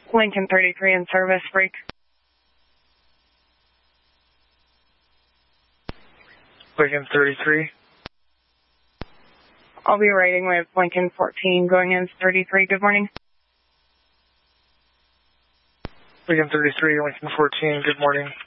Lincoln 33 in service, break. Lincoln 33. I'll be writing with Lincoln 14 going in 33. Good morning. Lincoln 33, Lincoln 14, good morning.